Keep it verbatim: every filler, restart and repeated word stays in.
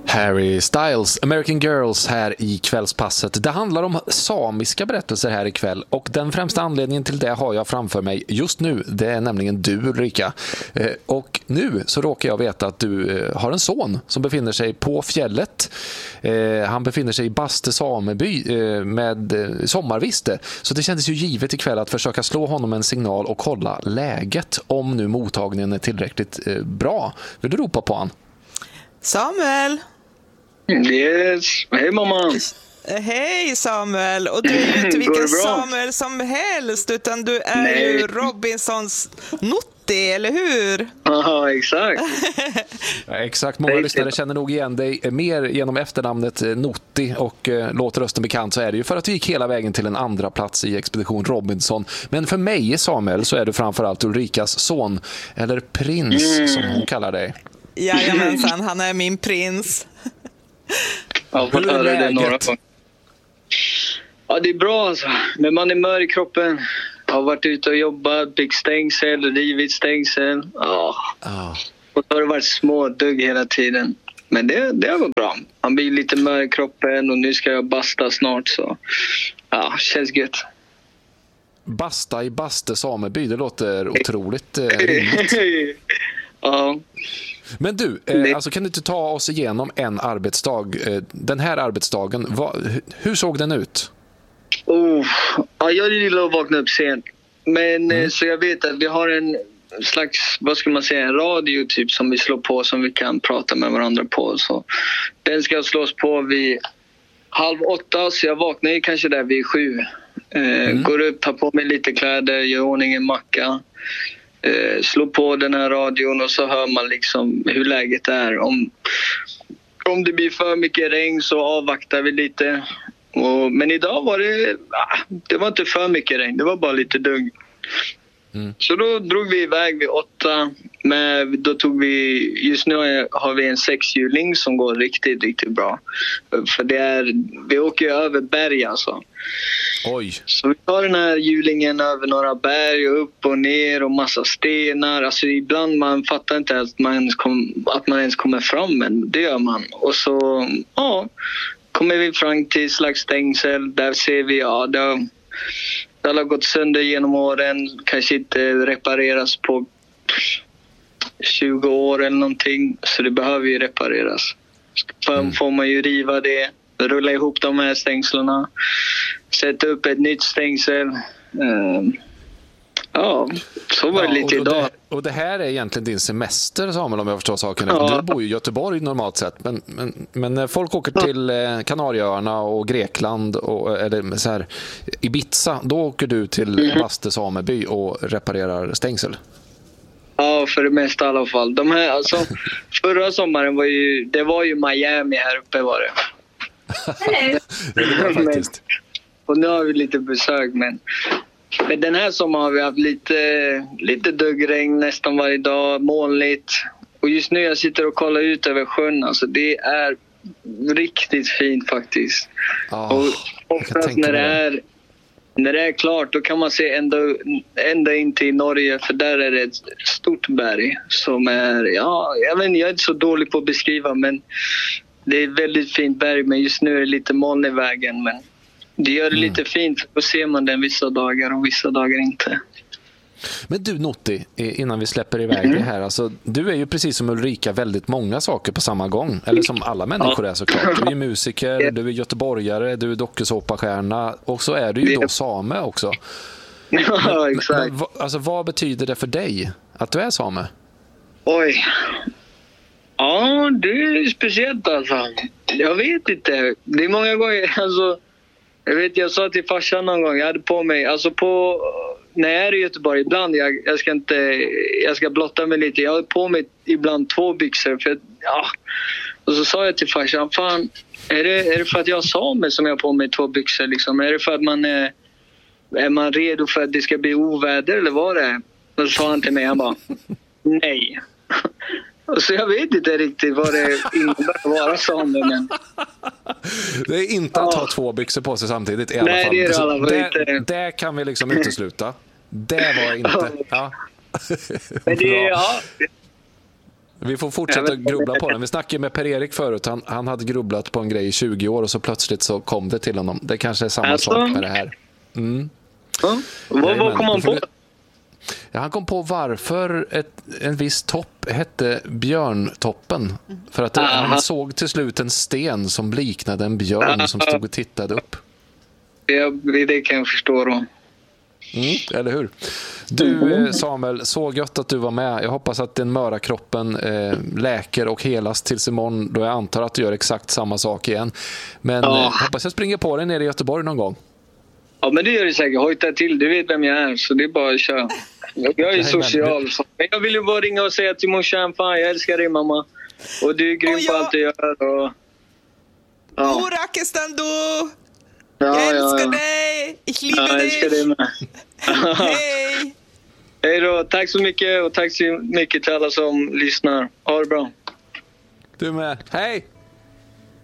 Harry Styles, American Girls här i kvällspasset. Det handlar om samiska berättelser här ikväll och den främsta anledningen till det har jag framför mig just nu. Det är nämligen du, Ulrika. Och nu så råkar jag veta att du har en son som befinner sig på fjället. Han befinner sig i Baste sameby med sommarviste. Så det kändes ju givet ikväll att försöka slå honom en signal och kolla läget om nu mottagningen är tillräckligt bra. Vill du ropa på han? Samuel! Yes, hej mamma! Hej Samuel! Och du är ju inte vilken Samuel som helst, utan du är Nej. ju Robinsons Nutti, eller hur? Ja, exakt. Ja, exakt, många lyssnare känner nog igen dig mer genom efternamnet Nutti och eh, låter rösten bekant, så är det ju för att du gick hela vägen till en andra plats i Expedition Robinson. Men för mig, Samuel, så är du framförallt Ulrikas son, eller prins mm. som hon kallar dig. Jajamensan, han är min prins. Ja, hur är det några Ja, det är bra alltså. Men man är mör i kroppen. Jag har varit ute och jobbat, byggt stängsel, rivit stängsel. Ja. Oh. Och så har det varit små dugg hela tiden. Men det, det har gått bra. Man blir lite mör i kroppen och nu ska jag basta snart. Så ja, känns gött. Basta i Baste sameby, det låter otroligt eh, rimligt. Ja. Men du, eh, alltså kan du inte ta oss igenom en arbetsdag? Eh, den här arbetsdagen, vad, hur såg den ut? Oh, ja, jag gillar att vakna upp sent. Men mm. så jag vet att vi har en slags, vad ska man säga, en radio typ som vi slår på, som vi kan prata med varandra på. Så den ska slås på vid halv åtta, så jag vaknar ju kanske där vid sju. Eh, mm. Går upp, tar på mig lite kläder, gör ordning en macka. Eh, slå på den här radion och så hör man liksom hur läget är. Om, om det blir för mycket regn så avvaktar vi lite. Och, men idag var det, ah, det var inte för mycket regn, det var bara lite dugg. Mm. Så då drog vi iväg vid åtta. Men då tog vi, just nu har vi en sexhjuling som går riktigt, riktigt bra. För det är, vi åker över berg alltså. Oj. Så vi tar den här hjulingen över några berg och upp och ner och massa stenar. Alltså ibland man fattar inte att man ens, kom, att man ens kommer fram, men det gör man. Och så ja, kommer vi fram till slags stängsel. Där ser vi, ja, det har, det har gått sönder genom åren. Kanske inte repareras på tjugo år eller någonting. Så det behöver ju repareras. För mm. får man ju riva det, rulla ihop de här stängslarna, sätta upp ett nytt stängsel. Um, ja, så var det ja, lite och, idag. Och det, och det här är egentligen din semester, Samuel, om jag förstår saken. Ja. Du bor ju i Göteborg normalt sett, men, men, men när folk åker till eh, Kanarieöarna och Grekland och, eller så här, Ibiza, då åker du till mm. Baste sameby och reparerar stängsel. Ja, för det mesta i alla fall. De här, alltså, förra sommaren var ju, det var ju Miami här uppe var det. Det var faktiskt. Men, och nu har vi lite besök, men, men den här sommaren har vi haft lite, lite duggregn nästan varje dag, molnigt. Och just nu jag sitter och kollar ut över sjön, alltså det är riktigt fint faktiskt. Oh, och oftast när det är När det är klart, då kan man se ända, ända in till Norge, för där är det ett stort berg som är, ja, jag vet inte, jag är inte så dålig på att beskriva, men det är ett väldigt fint berg, men just nu är det lite moln i vägen, men det gör det mm. lite fint, för då ser man den vissa dagar och vissa dagar inte. Men du Nutti, innan vi släpper iväg mm. det här, alltså, du är ju precis som Ulrika väldigt många saker på samma gång, eller som alla människor är såklart. Du är musiker, du är göteborgare, du är dokusåpastjärna och så är du ju då same också. Ja, exakt. Men, alltså, vad betyder det för dig att du är same? Oj. Ja, det är speciellt alltså. Jag vet inte. Det är många gånger, alltså, jag vet, jag sa till farsan någon gång, jag hade på mig, alltså på när jag är i Göteborg ibland, jag, jag ska inte, jag ska blotta mig lite. Jag har på mig ibland två byxor. För att, ja. Och så sa jag till farsan, fan, är det, är det för att jag sa mig som jag har på mig två byxor? Liksom? Är det för att man är, är man redo för att det ska bli oväder eller vad det är? Och så sa han till mig, han bara, nej. Så jag vet inte riktigt vad det innebär att vara same, men... Det är inte att ha två byxor på sig samtidigt i alla Nej, fall. det är det alla fall det, inte. Det kan vi liksom utesluta. Det var inte... Ja. Men det, ja. Vi får fortsätta grubbla på den. Vi snackade med Per-Erik förut. Han, han hade grubblat på en grej i tjugo år och så plötsligt så kom det till honom. Det kanske är samma alltså? sak med det här. Mm. Ja. Vad, vad kom han på? Ja, han kom på varför ett, en viss topp hette Björntoppen. För att det, han såg till slut en sten som liknade en björn som stod och tittade upp. Ja, det kan jag förstå då. Mm, eller hur? Du Samuel, så gött att du var med. Jag hoppas att den möra kroppen eh, läker och helas tills imorgon, då jag antar att du gör exakt samma sak igen. Men ja. eh, hoppas jag springer på dig nere i Göteborg någon gång. Ja, men det gör det säkert. Hojta till, du vet vem jag är, så det är bara att köra. Jag är social. Så. Men jag vill ju bara ringa och säga till morsan, fan jag älskar dig mamma. Och du är grym på allt du gör. Och... Ja. Oh, Rakestan du! Ja, jag älskar ja, ja. dig! Ich liebe ja, jag älskar dig med. Hej! Hej då, tack så mycket och tack så mycket till alla som lyssnar. Ha det bra. Du med. Hej!